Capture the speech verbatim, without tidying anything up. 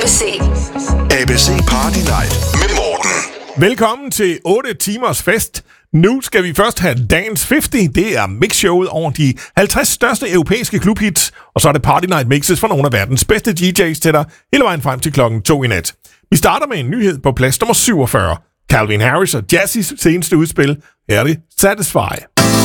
C. A B C Party Night med Morten. Velkommen til otte timers fest. Nu skal vi først have Dance halvtreds. Det er mixshowet over de halvtreds største europæiske klubhits. Og så er det Party Night mixes fra nogle af verdens bedste D J's til dig hele vejen frem til klokken to i nat. Vi starter med en nyhed på plads nummer syvogfyrre. Calvin Harris og Jazzys seneste udspil. Her er det Satisfy.